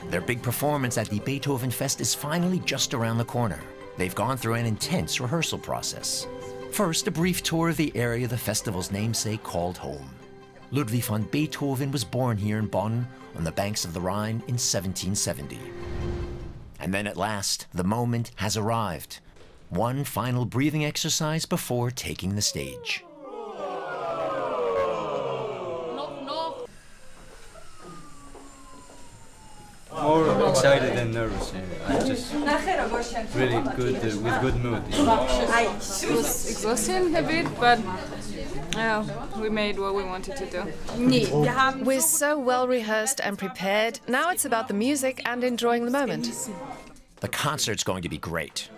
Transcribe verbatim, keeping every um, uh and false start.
Their big performance at the Beethoven Fest is finally just around the corner. They've gone through an intense rehearsal process. First, a brief tour of the area the festival's namesake called home. Ludwig van Beethoven was born here in Bonn on the banks of the Rhine in seventeen seventy. And then at last, the moment has arrived. One final breathing exercise before taking the stage. More excited than nervous here. I'm just really good, uh, with good mood. It was exhausting a bit, but yeah, we made what we wanted to do. We're so well rehearsed and prepared. Now it's about the music and enjoying the moment. The concert's going to be great.